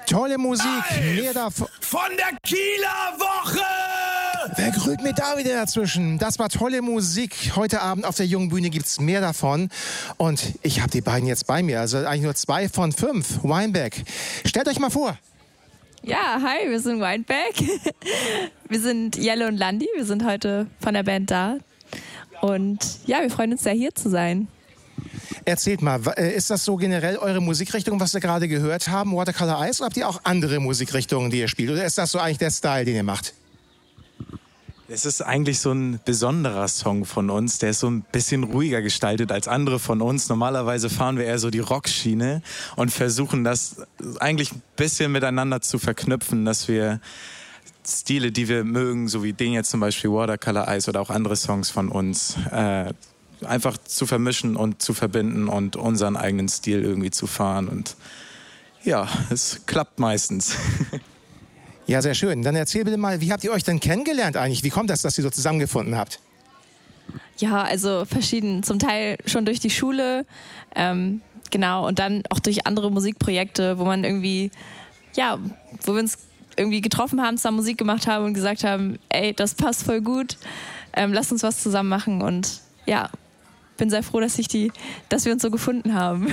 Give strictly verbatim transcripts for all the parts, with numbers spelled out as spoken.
Tolle Musik, mehr davon. Von der Kieler Woche! Wer grüßt mir da wieder dazwischen? Das war tolle Musik. Heute Abend auf der Jungen Bühne gibt's mehr davon. Und ich habe die beiden jetzt bei mir. Also eigentlich nur zwei von fünf. Wineback. Stellt euch mal vor. Ja, hi, wir sind Wineback. Wir sind Jelle und Landi. Wir sind heute von der Band da. Und ja, wir freuen uns sehr, hier zu sein. Erzählt mal, ist das so generell eure Musikrichtung, was wir gerade gehört haben, Watercolor Ice, oder habt ihr auch andere Musikrichtungen, die ihr spielt? Oder ist das so eigentlich der Style, den ihr macht? Es ist eigentlich so ein besonderer Song von uns, der ist so ein bisschen ruhiger gestaltet als andere von uns. Normalerweise fahren wir eher so die Rockschiene und versuchen das eigentlich ein bisschen miteinander zu verknüpfen, dass wir Stile, die wir mögen, so wie den jetzt zum Beispiel Watercolor Ice oder auch andere Songs von uns, äh, einfach zu vermischen und zu verbinden und unseren eigenen Stil irgendwie zu fahren. Und ja, es klappt meistens. Ja, sehr schön. Dann erzähl bitte mal, wie habt ihr euch denn kennengelernt eigentlich? Wie kommt das, dass ihr so zusammengefunden habt? Ja, also verschieden. Zum Teil schon durch die Schule, ähm, genau, und dann auch durch andere Musikprojekte, wo man irgendwie, ja, wo wir uns irgendwie getroffen haben, zusammen Musik gemacht haben und gesagt haben, ey, das passt voll gut, ähm, lass uns was zusammen machen. Und ja, bin sehr froh, dass ich die, dass wir uns so gefunden haben.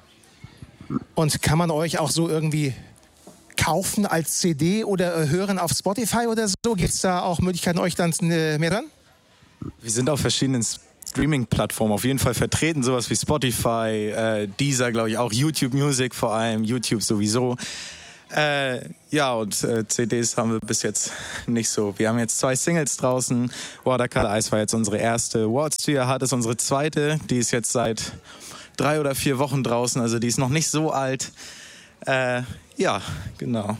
Und kann man euch auch so irgendwie kaufen als C D oder äh, hören auf Spotify oder so? Gibt es da auch Möglichkeiten, euch dann äh, mehr dran? Wir sind auf verschiedenen Streaming-Plattformen auf jeden Fall vertreten, sowas wie Spotify, äh, Deezer, glaube ich, auch YouTube Music vor allem, YouTube sowieso. Äh, ja, und äh, C Ds haben wir bis jetzt nicht so. Wir haben jetzt zwei Singles draußen. Watercolor Ice war jetzt unsere erste. What's to Your Heart ist unsere zweite. Die ist jetzt seit drei oder vier Wochen draußen, also die ist noch nicht so alt. Äh, ja, genau.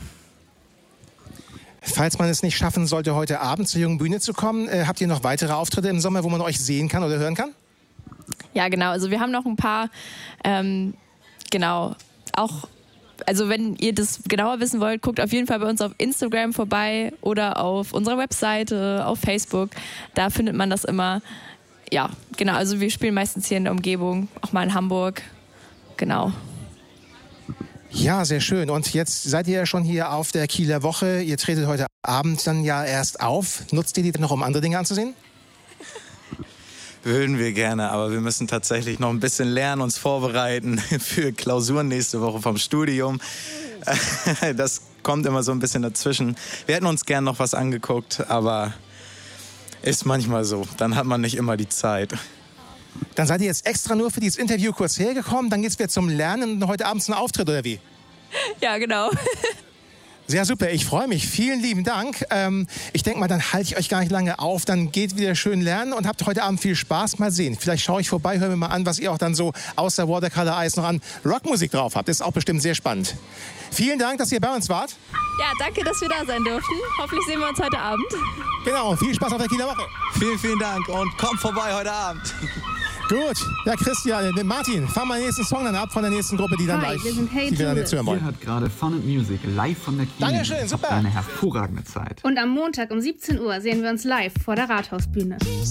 Falls man es nicht schaffen sollte, heute Abend zur Jungen Bühne zu kommen, äh, habt ihr noch weitere Auftritte im Sommer, wo man euch sehen kann oder hören kann? Ja, genau. Also wir haben noch ein paar, ähm, genau, auch, also wenn ihr das genauer wissen wollt, guckt auf jeden Fall bei uns auf Instagram vorbei oder auf unserer Webseite, auf Facebook. Da findet man das immer. Ja, genau. Also wir spielen meistens hier in der Umgebung, auch mal in Hamburg. Genau. Ja, sehr schön. Und jetzt seid ihr ja schon hier auf der Kieler Woche. Ihr tretet heute Abend dann ja erst auf. Nutzt ihr die noch, um andere Dinge anzusehen? Würden wir gerne, aber wir müssen tatsächlich noch ein bisschen lernen, uns vorbereiten für Klausuren nächste Woche vom Studium. Das kommt immer so ein bisschen dazwischen. Wir hätten uns gern noch was angeguckt, aber ist manchmal so. Dann hat man nicht immer die Zeit. Dann seid ihr jetzt extra nur für dieses Interview kurz hergekommen, dann geht's wieder zum Lernen und heute Abend zum Auftritt, oder wie? Ja, genau. Sehr super, ich freue mich. Vielen lieben Dank. Ähm, ich denke mal, dann halte ich euch gar nicht lange auf. Dann geht wieder schön lernen und habt heute Abend viel Spaß. Mal sehen. Vielleicht schaue ich vorbei, hören wir mal an, was ihr auch dann so außer Watercolor Ice noch an Rockmusik drauf habt. Das ist auch bestimmt sehr spannend. Vielen Dank, dass ihr bei uns wart. Ja, danke, dass wir da sein durften. Hoffentlich sehen wir uns heute Abend. Genau, viel Spaß auf der Kieler Woche. Vielen, vielen Dank und kommt vorbei heute Abend. Gut, ja Christian, Martin, fahren wir den nächsten Song dann ab von der nächsten Gruppe, die dann Hi, live, wir sind Hey die wir dann jetzt hören wollen. Ihr hört gerade Fun and Music live von der Kieler. Dankeschön, super. Habt eine hervorragende Zeit. Und am Montag um siebzehn Uhr sehen wir uns live vor der Rathausbühne.